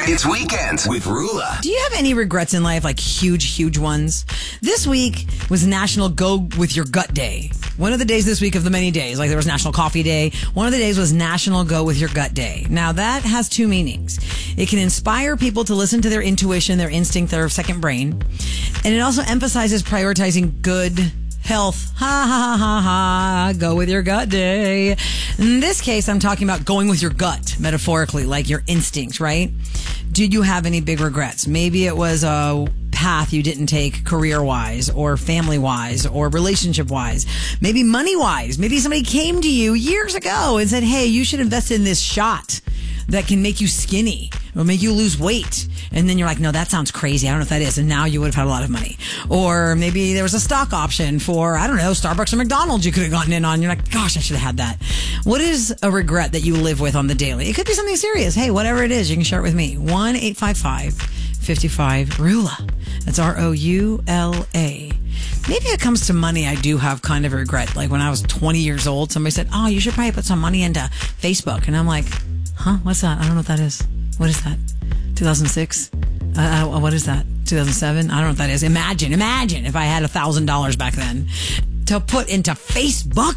It's Weekends with Rula. Do you have any regrets in life, like huge ones? This week was National Go With Your Gut Day. One of the days this week of the many days, like there was National Coffee Day. One of the days was National Go With Your Gut Day. Now that has two meanings. It can inspire people to listen to their intuition, their instinct, their second brain. And it also emphasizes prioritizing good health. Ha ha ha ha. Go with your gut day. In this case, I'm talking about going with your gut, metaphorically, like your instincts, right? Did you have any big regrets? Maybe it was a path you didn't take career-wise or family-wise or relationship-wise. Maybe money-wise. Maybe somebody came to you years ago and said, hey, you should invest in this shot that can make you skinny or make you lose weight. And then you're like, no, that sounds crazy. I don't know if that is. And now you would have had a lot of money. Or maybe there was a stock option for, I don't know, Starbucks or McDonald's you could have gotten in on. You're like, gosh, I should have had that. What is a regret that you live with on the daily? It could be something serious. Hey, whatever it is, you can share it with me. 1-855-55-RULA. That's ROULA. Maybe it comes to money, I do have kind of a regret. Like when I was 20 years old, somebody said, oh, you should probably put some money into Facebook. And I'm like, huh? What's that? I don't know what that is. What is that? 2006? What is that? 2007? I don't know what that is. Imagine if I had $1,000 back then to put into Facebook.